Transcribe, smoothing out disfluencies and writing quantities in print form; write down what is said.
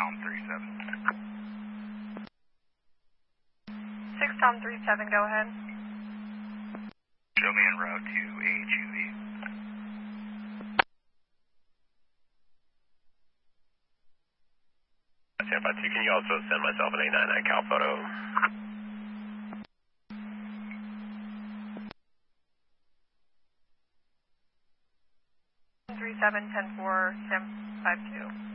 Tom 37. 6 Tom 37, go ahead. Show me en route to AHUV. San 52, can you also send myself an 899 Cal photo? 37, 10-4, San 52.